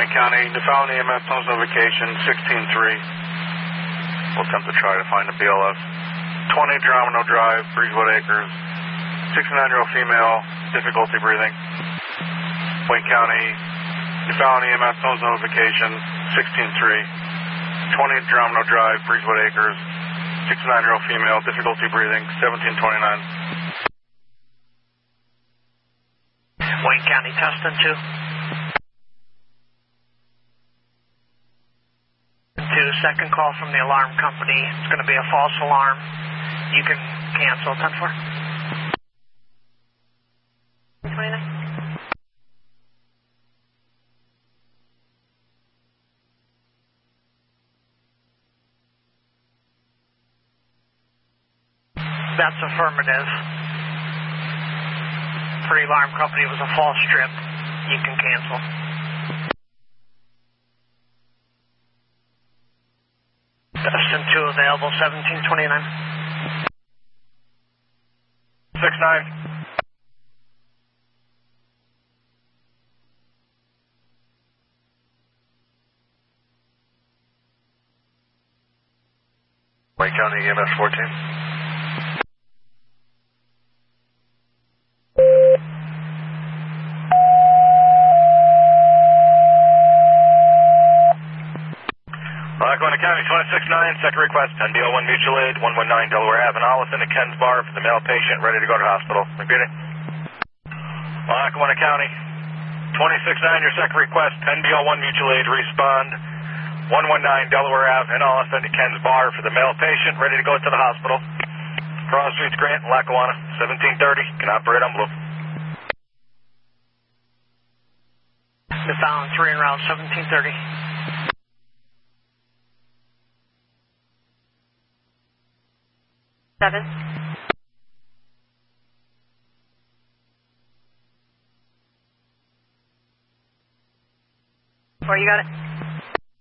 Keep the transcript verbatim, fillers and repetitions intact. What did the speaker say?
Wayne County, Newfoundland E M S knows notification, sixteen three. We'll attempt to try to find the B L S. twenty Geronimo Drive, Breezewood Acres. sixty-nine-year-old female, difficulty breathing. Wayne County, Newfoundland E M S knows notification, sixteen three. twenty Geronimo Drive, Breezewood Acres. sixty-nine-year-old female, difficulty breathing, seventeen twenty-nine. Wayne County, Tustin two. Two, second call from the alarm company. It's going to be a false alarm. You can cancel. ten four. twenty-nine. That's affirmative. For the alarm company, it was a false strip. You can cancel. Tustin two available, seventeen twenty-nine. six nine. Wayne County E M S fourteen. Lackawanna County, twenty-six nine, second request, N D L one Mutual Aid, one one nine Delaware Avenue, Allison to Ken's Bar for the male patient, ready to go to hospital. Repeating. Lackawanna County, twenty-six nine, your second request, N D L one Mutual Aid, respond, one one nine Delaware Avenue, in Allison to Ken's Bar for the male patient, ready to go to the hospital. Cross Streets, Grant, Lackawanna, seventeen thirty, can operate on blue. Newfoundland three en route, seventeen thirty. Seven. Four, you got it?